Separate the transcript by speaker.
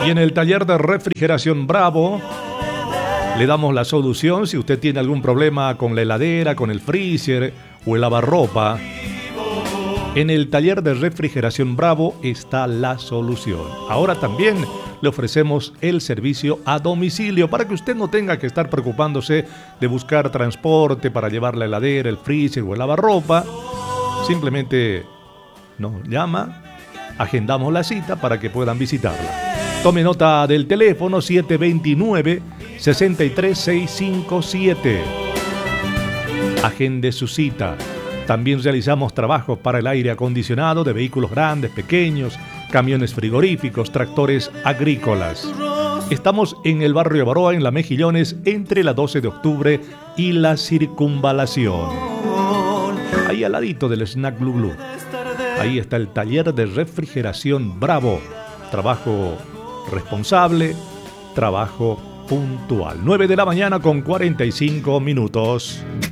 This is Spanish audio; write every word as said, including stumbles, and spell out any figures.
Speaker 1: Y en el taller de refrigeración Bravo le damos la solución si usted tiene algún problema con la heladera, con el freezer o el lavarropa. En el taller de refrigeración Bravo está la solución. Ahora también le ofrecemos el servicio a domicilio para que usted no tenga que estar preocupándose de buscar transporte para llevar la heladera, el freezer o el lavarropa. Simplemente nos llama, agendamos la cita para que puedan visitarla. Tome nota del teléfono siete dos nueve, seis tres seis cinco siete. Agende su cita. También realizamos trabajos para el aire acondicionado de vehículos grandes, pequeños, camiones frigoríficos, tractores agrícolas. Estamos en el barrio de Baroa, en La Mejillones, entre la doce de octubre y la Circunvalación. Ahí al ladito del Snack Glu Glu. Ahí está el taller de refrigeración Bravo. Trabajo responsable, trabajo puntual. nueve de la mañana con cuarenta y cinco minutos.